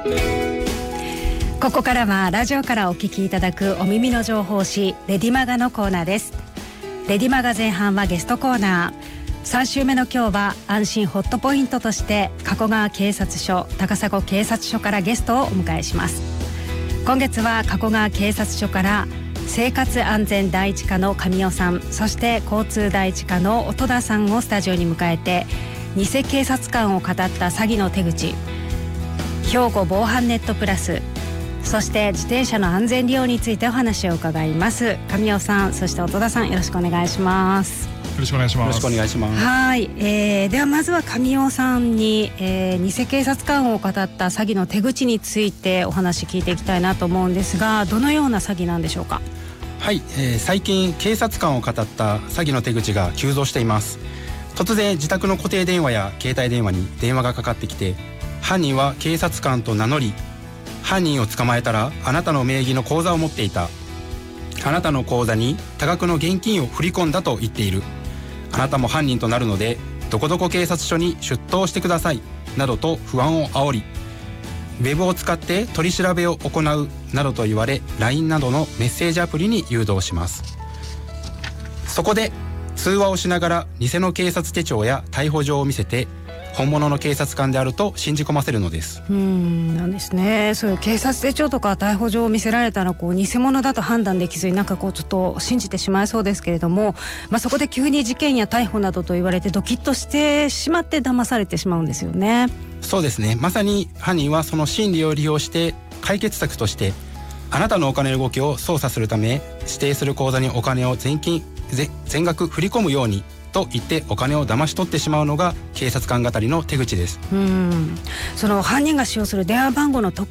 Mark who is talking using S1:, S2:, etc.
S1: ここからはラジオからお聞きいただくお耳の情報誌レディマガのコーナーです。レディマガ前半はゲストコーナー、3週目の今日は安心ホットポイントとして加古川警察署高砂警察署からゲストをお迎えします。今月は加古川警察署から生活安全第一課の神尾さん、そして交通第一課の音田さんをスタジオに迎えて、偽警察官を語った詐欺の手口、兵庫防犯ネットプラス、そして自転車の安全利用についてお話を伺います。神尾さん、そして音田さん、よろしくお願いします。
S2: よろしくお願いします。
S3: よろしくお願いします。
S1: はい、ではまずは神尾さんに、偽警察官を語った詐欺の手口についてお話聞いていきたいなと思うんですが、どのような詐欺なんでしょうか。
S3: はい、最近警察官を語った詐欺の手口が急増しています。突然自宅の固定電話や携帯電話に電話がかかってきて、犯人は警察官と名乗り、犯人を捕まえたらあなたの名義の口座を持っていた、あなたの口座に多額の現金を振り込んだと言っている、あなたも犯人となるのでどこどこ警察署に出頭してくださいなどと不安を煽り、ウェブを使って取り調べを行うなどと言われ、 LINE などのメッセージアプリに誘導します。そこで通話をしながら偽の警察手帳や逮捕状を見せて、本物の警察官であると信じ込ませるのです。
S1: なんですね。そういう警察手帳とか逮捕状を見せられたら偽物だと判断できずに、ちょっと信じてしまいそうですけれども、そこで急に事件や逮捕などと言われてドキッとしてしまって騙されてしまうんですよね。
S3: そうですね。まさに犯人はその心理を利用して解決策として、あなたのお金の動きを操作するため指定する口座にお金を全額振り込むようにと言ってお金を騙し取ってしまうのが警察官語りの手口です。
S1: その犯人が使用する電話番号の特